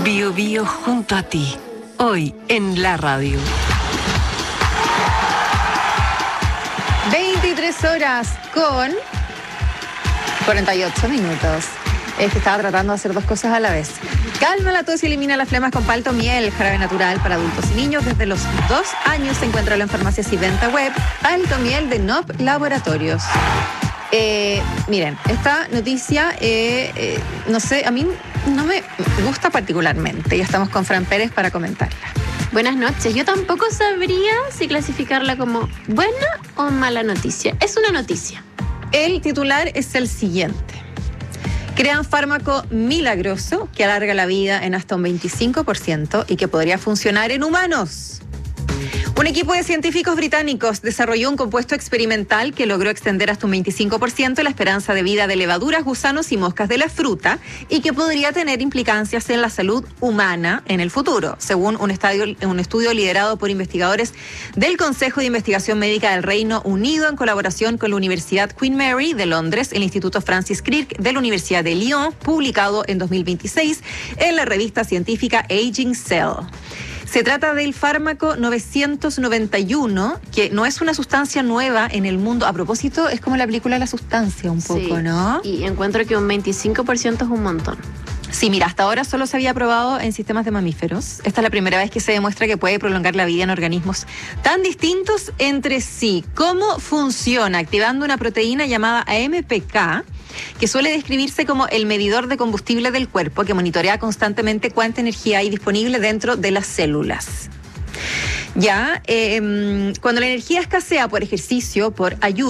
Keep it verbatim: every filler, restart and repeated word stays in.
Bio Bio junto a ti, hoy en la radio. veintitrés horas con cuarenta y ocho minutos. Es que estaba tratando de hacer dos cosas a la vez. Calma la tos y elimina las flemas con palto miel, jarabe natural para adultos y niños. Desde los dos años se encuentra en farmacias y venta web. Palto miel de N O P Laboratorios. Eh, miren, esta noticia, eh, eh, no sé, a mí no me gusta particularmente. Ya estamos con Fran Pérez para comentarla. Buenas noches. Yo tampoco sabría si clasificarla como buena o mala noticia. Es una noticia. El titular es el siguiente. Crean fármaco milagroso que alarga la vida en hasta un veinticinco por ciento y que podría funcionar en humanos. Un equipo de científicos británicos desarrolló un compuesto experimental que logró extender hasta un veinticinco por ciento la esperanza de vida de levaduras, gusanos y moscas de la fruta y que podría tener implicancias en la salud humana en el futuro, según un, estadio, un estudio liderado por investigadores del Consejo de Investigación Médica del Reino Unido en colaboración con la Universidad Queen Mary de Londres, el Instituto Francis Crick de la Universidad de Lyon, publicado en dos mil veintiséis en la revista científica Aging Cell. Se trata del fármaco novecientos noventa y uno, que no es una sustancia nueva en el mundo. A propósito, es como la película La Sustancia un poco, Sí, ¿no? Y encuentro que un veinticinco por ciento es un montón. Sí, mira, hasta ahora solo se había probado en sistemas de mamíferos. Esta es la primera vez que se demuestra que puede prolongar la vida en organismos tan distintos entre sí. ¿Cómo funciona? Activando una proteína llamada A M P K, que suele describirse como el medidor de combustible del cuerpo, que monitorea constantemente cuánta energía hay disponible dentro de las células. Ya, eh, cuando la energía escasea por ejercicio, por ayuda,